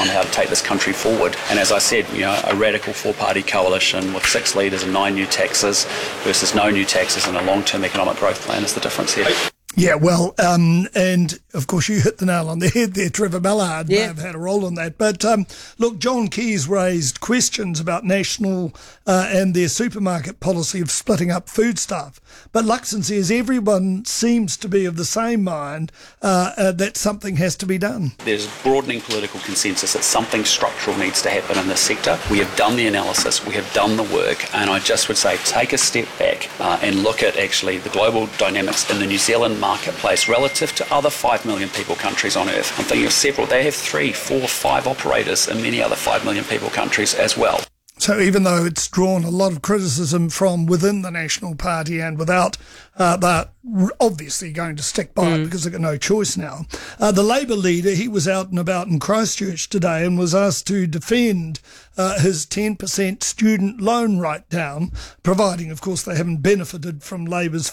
on how to take this country forward. And as I said, a radical four-party coalition with 6 leaders and 9 new taxes versus no new taxes and a long-term economic growth plan is the difference here. Yeah, well, and of course you hit the nail on the head there. Trevor Mallard may have had a role in that. But look, John Keys raised questions about National and their supermarket policy of splitting up foodstuff. But Luxon says everyone seems to be of the same mind that something has to be done. There's broadening political consensus that something structural needs to happen in this sector. We have done the analysis, we have done the work, and I just would say take a step back and look at actually the global dynamics in the New Zealand marketplace relative to other 5 million people countries on earth. I'm thinking of several. They have 3, 4, 5 operators in many other 5 million people countries as well. So even though it's drawn a lot of criticism from within the National Party and without, they're obviously going to stick by it because they've got no choice now. The Labour leader, he was out and about in Christchurch today and was asked to defend his 10% student loan write-down, providing, of course, they haven't benefited from Labour's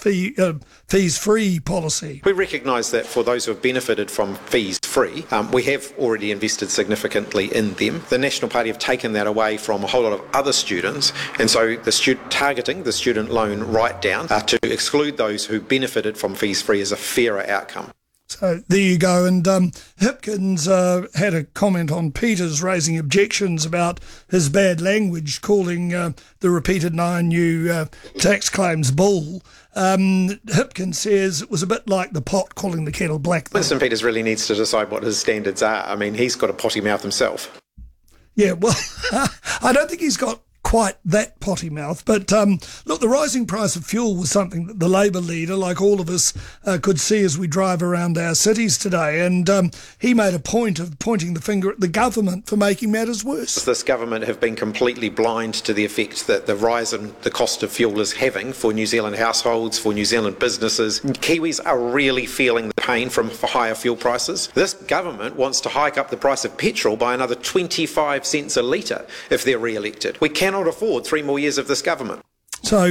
fees-free policy. We recognise that for those who have benefited from fees-free, we have already invested significantly in them. The National Party have taken that away from a whole lot of other students, and so targeting the student loan write-down to exclude those who benefited from fees-free is a fairer outcome. So there you go. And Hipkins had a comment on Peters raising objections about his bad language, calling the repeated 9 new tax claims bull. Hipkins says it was a bit like the pot calling the kettle black. Winston Peters really needs to decide what his standards are. I mean, he's got a potty mouth himself. Yeah, well, I don't think he's got quite that potty mouth. But look, the rising price of fuel was something that the Labour leader, like all of us, could see as we drive around our cities today. And he made a point of pointing the finger at the government for making matters worse. This government have been completely blind to the effect that the rise in the cost of fuel is having for New Zealand households, for New Zealand businesses. Kiwis are really feeling the pain from higher fuel prices. This government wants to hike up the price of petrol by another 25 cents a litre if they're re-elected. We cannot afford 3 more years of this government. So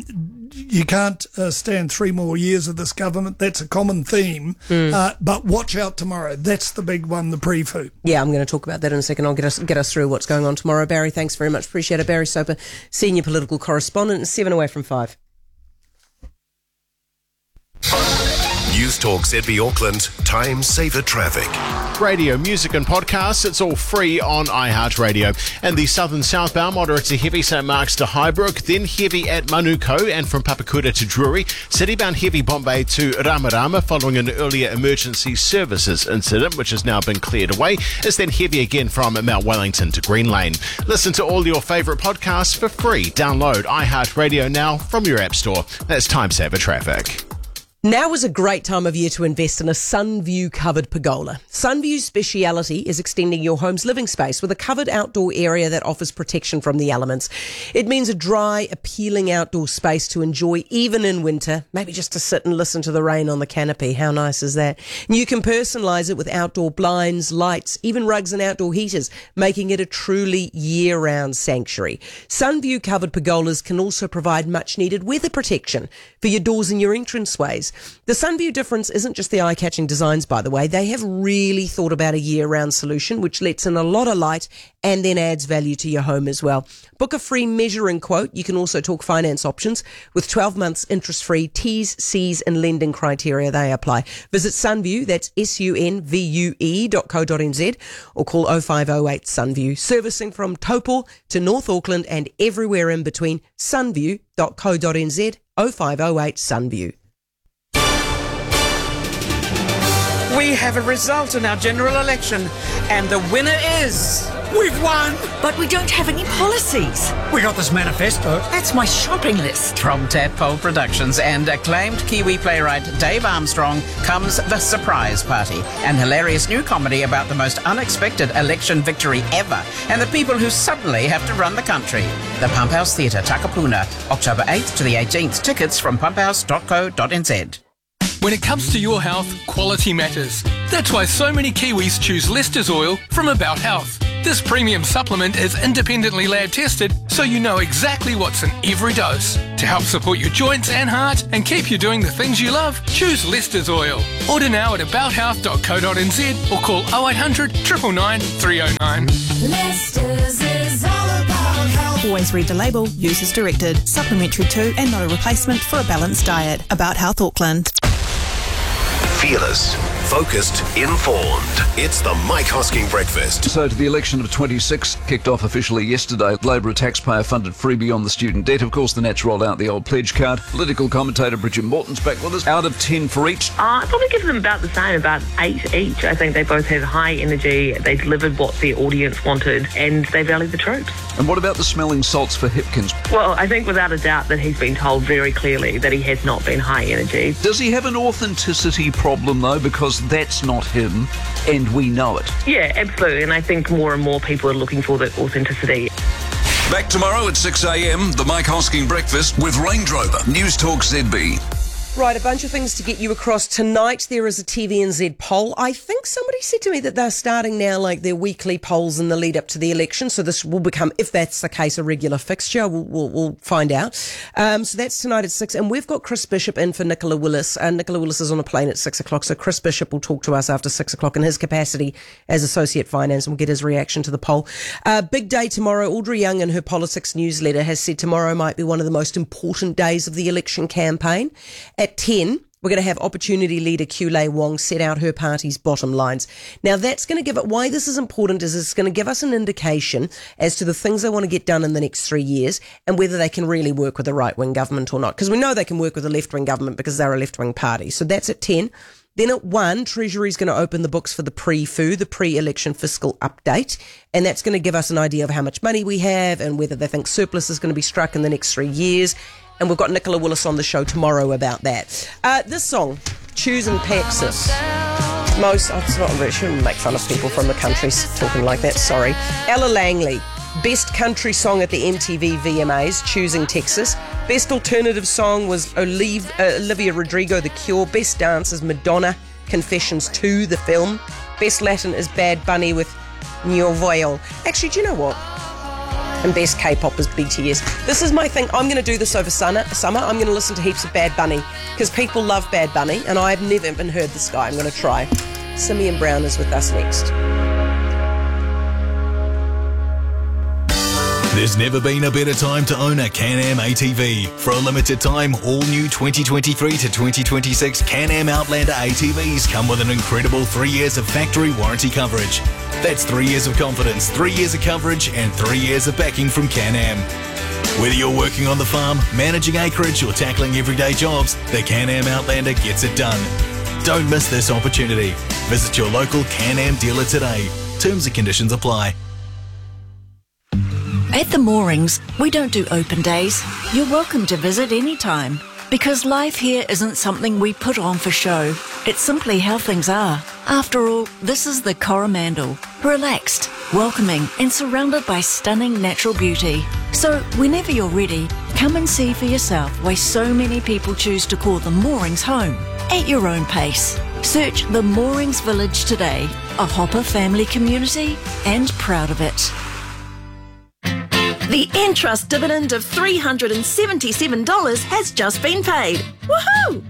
you can't stand 3 more years of this government. That's a common theme. But watch out tomorrow. That's the big one, the pre-foo. Yeah, I'm going to talk about that in a second. I'll get us through what's going on tomorrow. Barry, thanks very much. Appreciate it. Barry Soper, Senior Political Correspondent, 7 away from 5. News Talk ZB Auckland, Time Saver Traffic. Radio, music and podcasts, it's all free on iHeartRadio. And the southern southbound, moderate to heavy St Mark's to Highbrook, then heavy at Manuko and from Papakura to Drury. Citybound heavy Bombay to Ramarama following an earlier emergency services incident which has now been cleared away. It's then heavy again from Mount Wellington to Green Lane. Listen to all your favourite podcasts for free. Download iHeartRadio now from your app store. That's Time Saver Traffic. Now is a great time of year to invest in a Sunview covered pergola. Sunview's speciality is extending your home's living space with a covered outdoor area that offers protection from the elements. It means a dry, appealing outdoor space to enjoy even in winter, maybe just to sit and listen to the rain on the canopy. How nice is that? And you can personalise it with outdoor blinds, lights, even rugs and outdoor heaters, making it a truly year-round sanctuary. Sunview covered pergolas can also provide much-needed weather protection for your doors and your entranceways. The Sunview difference isn't just the eye-catching designs, by the way. They have really thought about a year-round solution which lets in a lot of light and then adds value to your home as well. Book a free measuring quote. You can also talk finance options with 12 months interest-free. T's, C's and lending criteria, they apply. Visit Sunview, that's sunvue.co.nz, or call 0508 Sunview. Servicing from Taupo to North Auckland and everywhere in between. Sunview.co.nz, 0508 Sunview. We have a result in our general election, and the winner is... We've won! But we don't have any policies. We got this manifesto. That's my shopping list. From Tadpole Productions and acclaimed Kiwi playwright Dave Armstrong comes The Surprise Party, an hilarious new comedy about the most unexpected election victory ever and the people who suddenly have to run the country. The Pump House Theatre, Takapuna, October 8th to the 18th. Tickets from pumphouse.co.nz. When it comes to your health, quality matters. That's why so many Kiwis choose Lester's Oil from About Health. This premium supplement is independently lab tested, so you know exactly what's in every dose. To help support your joints and heart and keep you doing the things you love, choose Leicester's Oil. Order now at abouthealth.co.nz or call 0800 999 309. Leicester's is all about health. Always read the label. Use as directed. Supplementary to and not a replacement for a balanced diet. About Health Auckland. Fearless, focused, informed. It's the Mike Hosking Breakfast. So to the election of 26 kicked off officially yesterday. Labor, a taxpayer-funded freebie on the student debt. Of course, the Nats rolled out the old pledge card. Political commentator Bridget Morton's back with us. Out of 10 for each. I'd probably give them about the same, about 8 each. I think they both had high energy. They delivered what their audience wanted, and they valued the troops. And what about the smelling salts for Hipkins? Well, I think without a doubt that he's been told very clearly that he has not been high energy. Does he have an authenticity problem, though? Because that's not him, and we know it. Yeah, absolutely. And I think more and more people are looking for that authenticity. Back tomorrow at 6 a.m, the Mike Hosking Breakfast with Range Rover. News Talk ZB. Right, a bunch of things to get you across. Tonight there is a TVNZ poll. I think somebody said to me that they're starting now like their weekly polls in the lead up to the election. So this will become, if that's the case, a regular fixture. We'll find out. So that's tonight at 6. And we've got Chris Bishop in for Nicola Willis. Nicola Willis is on a plane at 6 o'clock. So Chris Bishop will talk to us after 6 o'clock in his capacity as Associate Finance, and we'll get his reaction to the poll. Big day tomorrow. Audrey Young in her politics newsletter has said tomorrow might be one of the most important days of the election campaign. At 10, we're going to have Opportunity Leader Kulei Wong set out her party's bottom lines. Now, that's going to give it, why this is important is it's going to give us an indication as to the things they want to get done in the next 3 years and whether they can really work with a right-wing government or not. Because we know they can work with a left-wing government because they're a left-wing party. So that's at 10. Then at 1, Treasury's going to open the books for the pre-FU, the pre-election fiscal update, and that's going to give us an idea of how much money we have and whether they think surplus is going to be struck in the next 3 years. And we've got Nicola Willis on the show tomorrow about that. This song, Choosing Texas. I shouldn't make fun of people from the country talking like that, sorry. Ella Langley, Best Country Song at the MTV VMAs, Choosing Texas. Best Alternative Song was Olivia Rodrigo, The Cure. Best Dance is Madonna, Confessions 2, the film. Best Latin is Bad Bunny with Nuevo. Actually, do you know what? And best K-pop is BTS. This is my thing. I'm going to do this over summer. I'm going to listen to heaps of Bad Bunny because people love Bad Bunny and I've never even heard this guy. I'm going to try. Simeon Brown is with us next. There's never been a better time to own a Can-Am ATV. For a limited time, all new 2023 to 2026 Can-Am Outlander ATVs come with an incredible 3 years of factory warranty coverage. That's 3 years of confidence, 3 years of coverage, and 3 years of backing from Can-Am. Whether you're working on the farm, managing acreage, or tackling everyday jobs, the Can-Am Outlander gets it done. Don't miss this opportunity. Visit your local Can-Am dealer today. Terms and conditions apply. At the moorings, we don't do open days. You're welcome to visit anytime. Because life here isn't something we put on for show. It's simply how things are. After all, this is the Coromandel. Relaxed, welcoming, and surrounded by stunning natural beauty. So, whenever you're ready, come and see for yourself why so many people choose to call the moorings home. At your own pace. Search the Moorings Village today. A Hopper family community, and proud of it. The Entrust dividend of $377 has just been paid. Woohoo!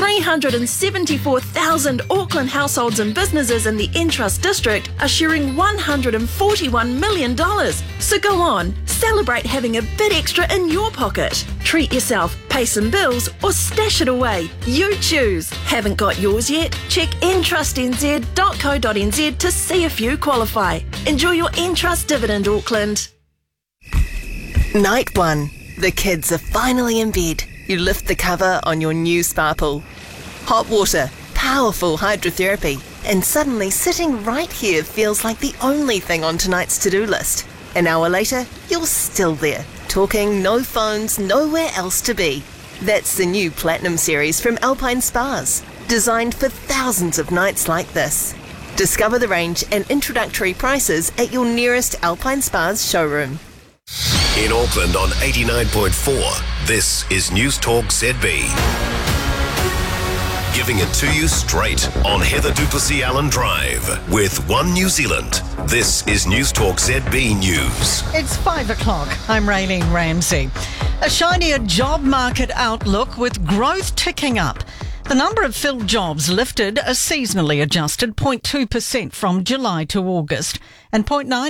374,000 Auckland households and businesses in the Entrust district are sharing $141 million. So go on, celebrate having a bit extra in your pocket. Treat yourself, pay some bills, or stash it away. You choose. Haven't got yours yet? Check entrustnz.co.nz to see if you qualify. Enjoy your Entrust dividend, Auckland. Night 1. The kids are finally in bed. You lift the cover on your new spa pool. Hot water, powerful hydrotherapy, and suddenly sitting right here feels like the only thing on tonight's to-do list. An hour later, you're still there, talking, no phones, nowhere else to be. That's the new Platinum series from Alpine Spas, designed for thousands of nights like this. Discover the range and introductory prices at your nearest Alpine Spas showroom. In Auckland on 89.4, this is News Talk ZB. giving it to you straight on Heather Duplessis Allen Drive with One New Zealand. This is News Talk ZB News. It's 5 o'clock. I'm Raylene Ramsey. A shinier job market outlook with growth ticking up. The number of filled jobs lifted a seasonally adjusted 0.2% from July to August and 0.9%